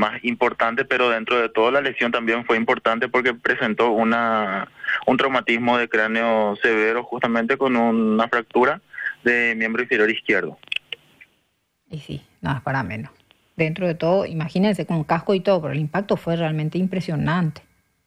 más importante, pero dentro de todo la lesión también fue importante porque presentó un traumatismo de cráneo severo, justamente con una fractura de miembro inferior izquierdo. Y sí, no es para menos. Dentro de todo, imagínense, con casco y todo, pero el impacto fue realmente impresionante.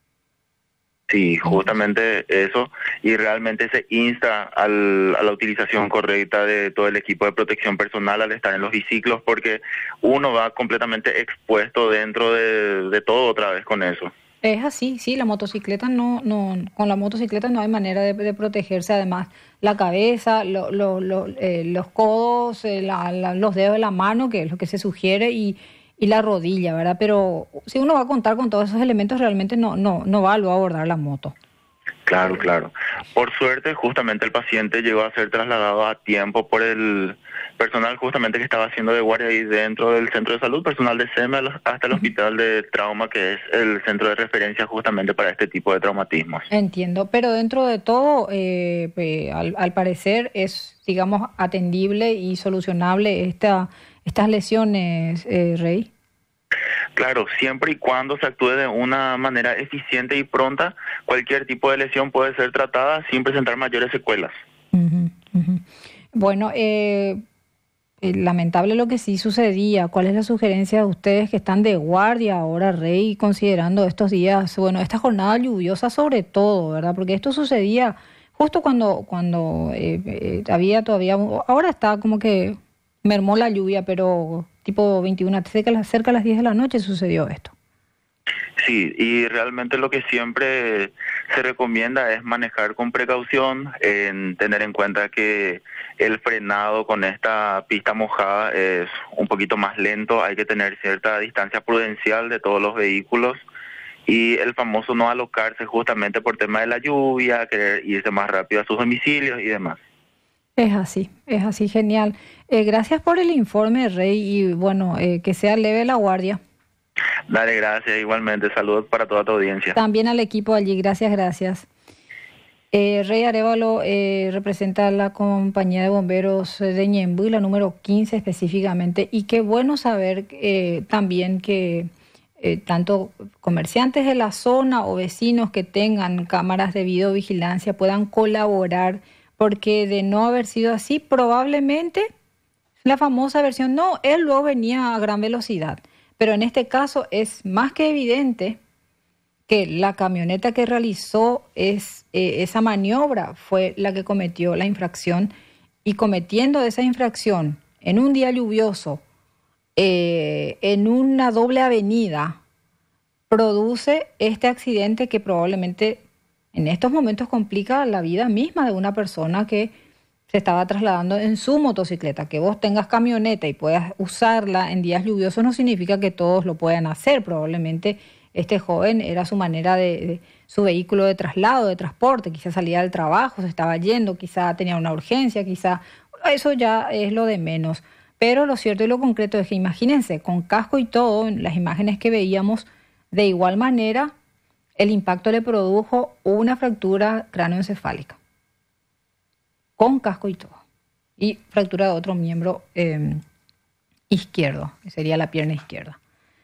Sí, justamente eso, y realmente se insta a la utilización correcta de todo el equipo de protección personal al estar en los biciclos, porque uno va completamente expuesto dentro de todo otra vez con eso. Es así, sí, la motocicleta con la motocicleta no hay manera de protegerse, además la cabeza, los codos, los dedos de la mano, que es lo que se sugiere, y la rodilla, ¿verdad? Pero si uno va a contar con todos esos elementos, realmente no va luego a abordar la moto. Claro, claro. Por suerte, justamente el paciente llegó a ser trasladado a tiempo por el personal justamente que estaba haciendo de guardia ahí dentro del centro de salud, personal de SEME, hasta el hospital de trauma, que es el centro de referencia justamente para este tipo de traumatismos. Entiendo, pero dentro de todo, al parecer es, digamos, atendible y solucionable estas lesiones, Rey. Claro, siempre y cuando se actúe de una manera eficiente y pronta, cualquier tipo de lesión puede ser tratada sin presentar mayores secuelas. Ujú, ujú. Bueno, lamentable lo que sí sucedía. ¿Cuál es la sugerencia de ustedes que están de guardia ahora, Rey, considerando estos días, bueno, esta jornada lluviosa sobre todo, ¿verdad? Porque esto sucedía justo cuando había todavía, ahora está como que mermó la lluvia, pero tipo 21, cerca a las 10 de la noche sucedió esto. Sí, y realmente lo que siempre se recomienda es manejar con precaución, en tener en cuenta que el frenado con esta pista mojada es un poquito más lento, hay que tener cierta distancia prudencial de todos los vehículos y el famoso no alocarse justamente por tema de la lluvia, querer irse más rápido a sus domicilios y demás. Es así, genial. Gracias por el informe, Rey, y bueno, que sea leve la guardia. Dale, gracias, igualmente, saludos para toda tu audiencia. También al equipo allí, gracias. Rey Arévalo representa a la compañía de bomberos de Ñemby, la número 15 específicamente, y qué bueno saber también que tanto comerciantes de la zona o vecinos que tengan cámaras de videovigilancia puedan colaborar, porque de no haber sido así, probablemente la famosa versión, no, él luego venía a gran velocidad, pero en este caso es más que evidente que la camioneta que realizó esa maniobra fue la que cometió la infracción, y cometiendo esa infracción en un día lluvioso, en una doble avenida, produce este accidente que probablemente en estos momentos complica la vida misma de una persona que se estaba trasladando en su motocicleta. Que vos tengas camioneta y puedas usarla en días lluviosos no significa que todos lo puedan hacer. Probablemente este joven era su manera su vehículo de traslado, de transporte, quizá salía del trabajo, se estaba yendo, quizá tenía una urgencia, quizá eso ya es lo de menos. Pero lo cierto y lo concreto es que imagínense, con casco y todo, en las imágenes que veíamos, de igual manera el impacto le produjo una fractura cráneoencefálica, con casco y todo, y fractura de otro miembro izquierdo, que sería la pierna izquierda.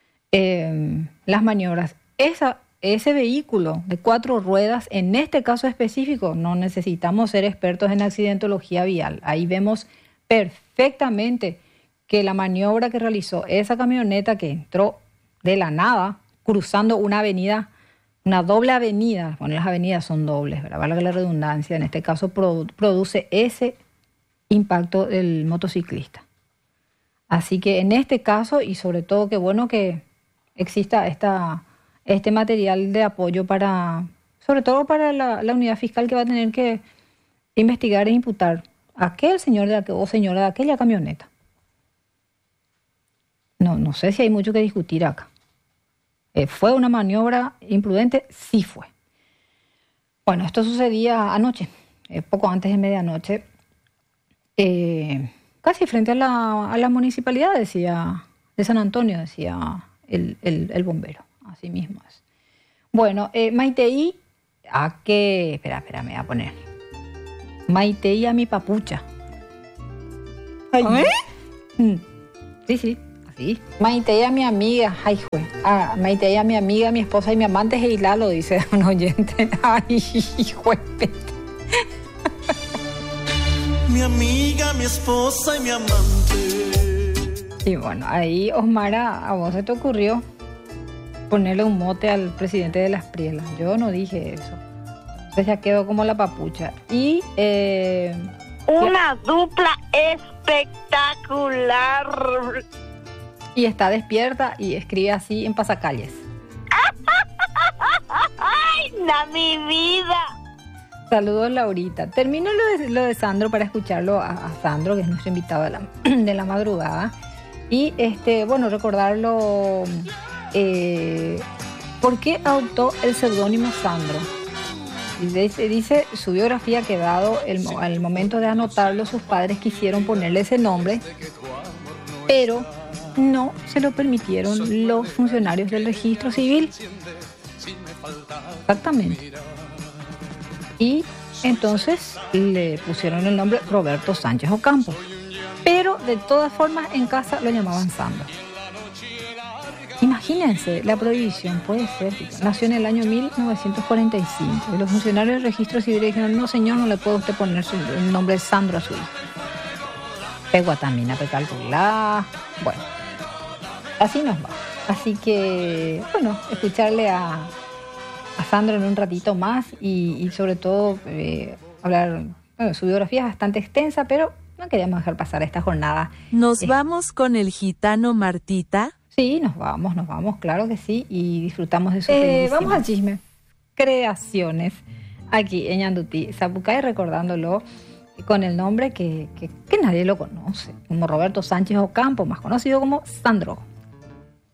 Las maniobras, ese vehículo de 4 ruedas, en este caso específico, no necesitamos ser expertos en accidentología vial. Ahí vemos perfectamente que la maniobra que realizó esa camioneta que entró de la nada, cruzando una avenida, una doble avenida, bueno, las avenidas son dobles, ¿verdad? Valga la redundancia, en este caso produce ese impacto del motociclista. Así que en este caso, y sobre todo, qué bueno que exista este material de apoyo sobre todo para la unidad fiscal, que va a tener que investigar e imputar a aquel señor o señora de aquella camioneta. No sé si hay mucho que discutir acá. ¿Fue una maniobra imprudente? Sí fue. Bueno, esto sucedía anoche, poco antes de medianoche, casi frente a la municipalidad, decía, de San Antonio, decía el bombero. Así mismo es. Bueno, Maiteí, espera, me voy a poner. Maiteí a mi papucha. Ay. Sí, así Sí. Maite a mi amiga, ay, jue. Maite a mi amiga, mi esposa y mi amante es Hilalo, dice un oyente. Ay, hijo. Mi amiga, mi esposa y mi amante. Y bueno, ahí, Osmara, a vos se te ocurrió ponerle un mote al presidente de las Prielas. Yo no dije eso. Entonces ya quedó como la papucha. Y una dupla espectacular. Y está despierta y escribe así en pasacalles. ¡Ay, mi vida! Saludos, Laurita. Termino lo de Sandro para escucharlo a Sandro, que es nuestro invitado de la madrugada. Y bueno, recordarlo. ¿Por qué adoptó el seudónimo Sandro? Dice su biografía que dado al momento de anotarlo, sus padres quisieron ponerle ese nombre, pero no se lo permitieron los funcionarios del registro civil. Exactamente. Y entonces le pusieron el nombre Roberto Sánchez Ocampo. Pero de todas formas en casa lo llamaban Sandro. Imagínense, la prohibición puede ser. Nació en el año 1945 y los funcionarios del registro civil dijeron: no señor, no le puede usted poner el nombre de Sandro a su hijo. Peguatamina, pecalculá. Bueno, así nos va. Así que, bueno, escucharle a Sandro en un ratito más y sobre todo hablar. Bueno, su biografía es bastante extensa, pero no queríamos dejar pasar esta jornada. ¿Nos vamos con el gitano Martita? Sí, nos vamos, claro que sí, y disfrutamos de su felicidad. Vamos al chisme. Creaciones, aquí en Ñandutí, Zapucay, recordándolo con el nombre que nadie lo conoce, como Roberto Sánchez Ocampo, más conocido como Sandro.